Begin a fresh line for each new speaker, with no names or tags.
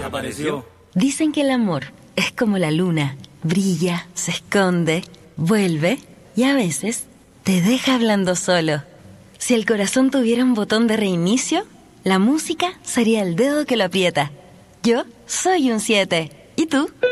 desapareció.
Dicen que el amor es como la luna, brilla, se esconde, vuelve y a veces te deja hablando solo. Si el corazón tuviera un botón de reinicio, la música sería el dedo que lo aprieta. Yo soy un 7. ¿Y tú?